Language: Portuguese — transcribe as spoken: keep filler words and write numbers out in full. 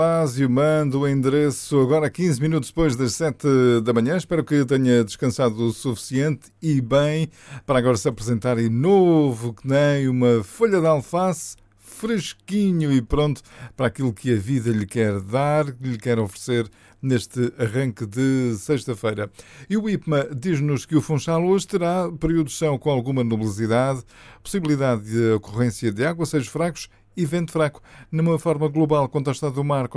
Ásio, mando o endereço agora quinze minutos depois das sete da manhã. Espero que tenha descansado o suficiente e bem para agora se apresentar e novo que nem uma folha de alface, fresquinho e pronto para aquilo que a vida lhe quer dar, lhe quer oferecer neste arranque de sexta-feira. E o IPMA diz-nos que o Funchal hoje terá período de chão com alguma nubosidade, possibilidade de ocorrência de aguaceiros fracos e vento fraco. Numa forma global, quanto ao estado do mar,